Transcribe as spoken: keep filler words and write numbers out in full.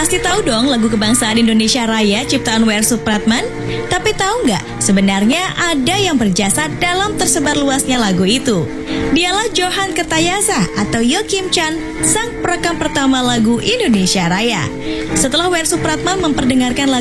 Pasti tahu dong lagu kebangsaan Indonesia Raya ciptaan W R Supratman? Tapi tahu nggak, sebenarnya ada yang berjasa dalam tersebar luasnya lagu itu. Dialah Johan Kertayasa atau Yo Kim Chan, sang perekam pertama lagu Indonesia Raya. Setelah W R Supratman memperdengarkan lagu